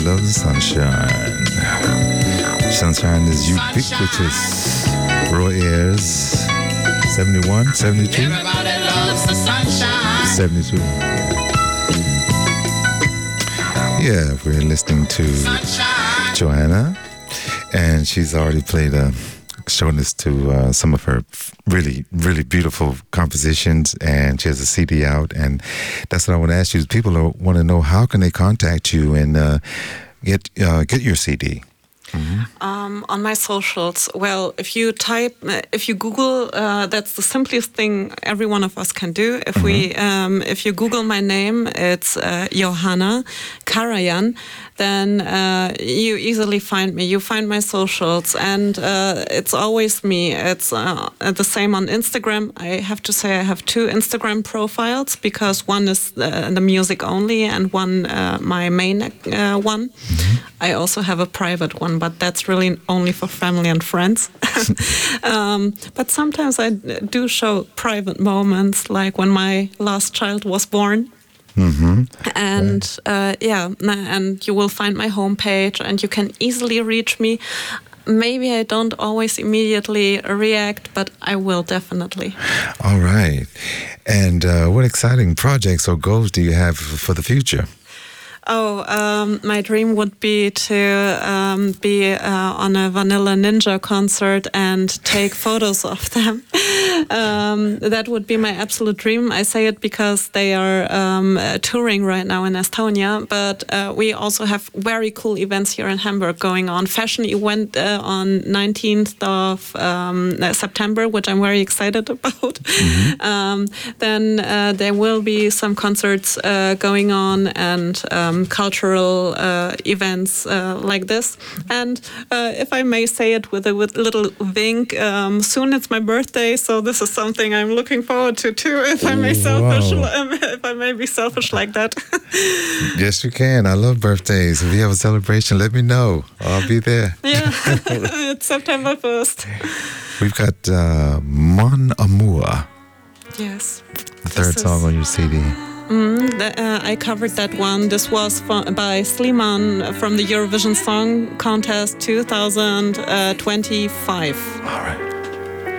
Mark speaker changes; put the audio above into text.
Speaker 1: love the sunshine. Sunshine is ubiquitous. Roy Ayers, 71, 72?
Speaker 2: Everybody loves the sunshine.
Speaker 1: 72. Yeah, we're listening to
Speaker 2: Sunshine.
Speaker 1: Joanna, and she's already shown us to some of her really, really beautiful compositions, and she has a CD out, and that's what I want to ask you. People want to know, how can they contact you and get your CD?
Speaker 3: On my socials, well, if you Google, that's the simplest thing every one of us can do. If you Google my name, it's Johanna Karajan, then you easily find me. You find my socials, and it's always me. It's the same on Instagram. I have to say I have two Instagram profiles, because one is the music only, and one my main one. I also have a private one, but that's really only for family and friends. But sometimes I do show private moments, like when my last child was born. And and you will find my homepage, and you can easily reach me. Maybe I don't always immediately react, but I will definitely.
Speaker 1: All right. And what exciting projects or goals do you have for the future?
Speaker 3: My dream would be to be on a Vanilla Ninja concert and take photos of them. That would be my absolute dream. I say it because they are touring right now in Estonia, but we also have very cool events here in Hamburg going on. Fashion event on 19th of September, which I'm very excited about. Then there will be some concerts going on, and cultural events like this. And if I may say it with a little wink, soon it's my birthday, so this is something I'm looking forward to too. If I may be selfish like that.
Speaker 1: Yes, you can. I love birthdays. If you have a celebration, let me know. I'll be there.
Speaker 3: Yeah, it's September 1st.
Speaker 1: We've got Mon Amour.
Speaker 3: Yes.
Speaker 1: The third song on your CD.
Speaker 3: I covered that one. This was by Slimane from the Eurovision Song Contest 2025.
Speaker 1: All right.